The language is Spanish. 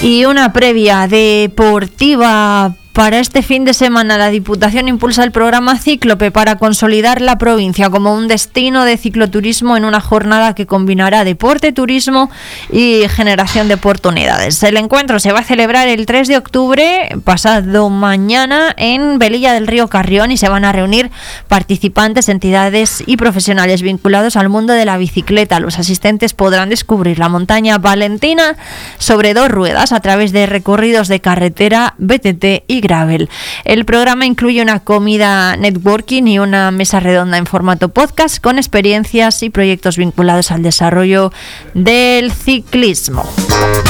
Y una previa deportiva. Para este fin de semana, la Diputación impulsa el programa Cíclope para consolidar la provincia como un destino de cicloturismo en una jornada que combinará deporte, turismo y generación de oportunidades. El encuentro se va a celebrar el 3 de octubre, pasado mañana, en Velilla del Río Carrión, y se van a reunir participantes, entidades y profesionales vinculados al mundo de la bicicleta. Los asistentes podrán descubrir la montaña valentina sobre 2 ruedas a través de recorridos de carretera, BTT y gravel. El programa incluye una comida networking y una mesa redonda en formato podcast con experiencias y proyectos vinculados al desarrollo del ciclismo.